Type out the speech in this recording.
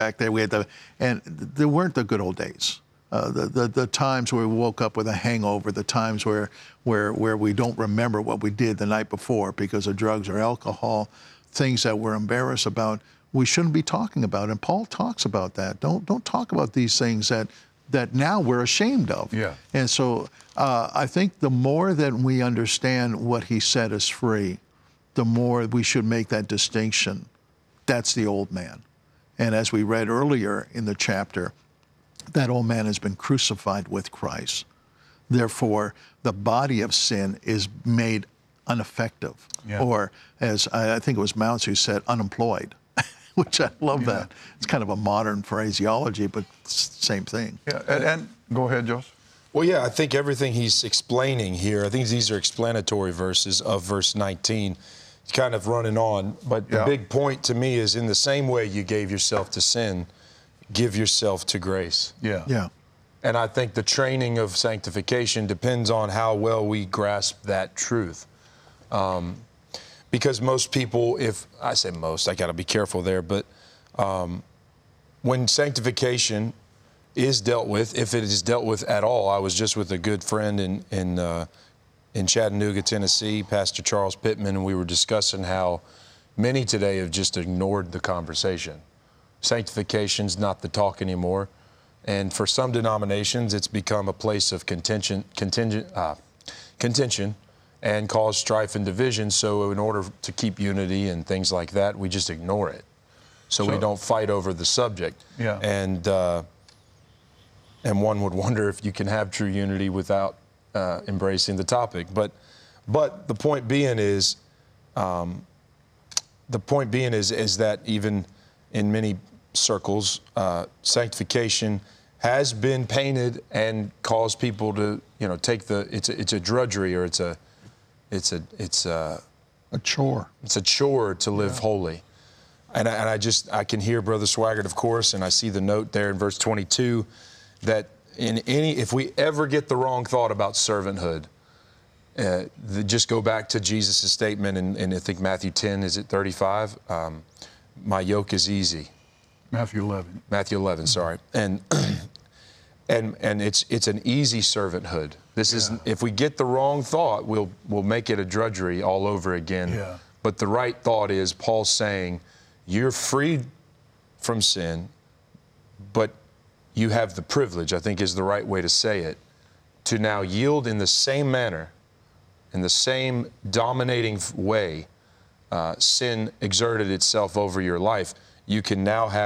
back there. And there weren't the good old days. The times where we woke up with a hangover, the times where we don't remember what we did the night before because of drugs or alcohol, things that we're embarrassed about, we shouldn't be talking about. And Paul talks about that. Don't talk about these things that now we're ashamed of. Yeah. And so I think the more that we understand what he set us free, the more we should make that distinction. That's the old man. And as we read earlier in the chapter, that old man has been crucified with Christ. Therefore, the body of sin is made ineffective. Yeah. Or, as I think it was Mounce who said, unemployed, which I love that. It's kind of a modern phraseology, but it's the same thing. Yeah, and go ahead, Joseph. Well, yeah, I think everything he's explaining here, I think these are explanatory verses of verse 19. He's kind of running on, but the big point to me is in the same way you gave yourself to sin, give yourself to grace. Yeah. Yeah. And I think the training of sanctification depends on how well we grasp that truth. Because most people, if I say most, I got to be careful there, but when sanctification is dealt with, if it is dealt with at all, I was just with a good friend in Chattanooga, Tennessee, Pastor Charles Pittman, and we were discussing how many today have just ignored the conversation. Sanctification's not the talk anymore. And for some denominations, it's become a place of contention and cause strife and division. So in order to keep unity and things like that, we just ignore it. So we don't fight over the subject. Yeah. And one would wonder if you can have true unity without embracing the topic. But the point being is, is that even in many circles, sanctification has been painted and caused people to, take it's a drudgery, or it's a chore. It's a chore to live holy. And I can hear Brother Swaggart, of course, and I see the note there in verse 22 that if we ever get the wrong thought about servanthood, just go back to Jesus' statement in I think Matthew 10, is it 35? My yoke is easy. Matthew 11. Matthew 11, sorry. And it's an easy servanthood. This is, if we get the wrong thought, we'll make it a drudgery all over again. Yeah. But the right thought is, Paul's saying, you're freed from sin, but you have the privilege, I think is the right way to say it, to now yield in the same manner, in the same dominating way sin exerted itself over your life. You can now have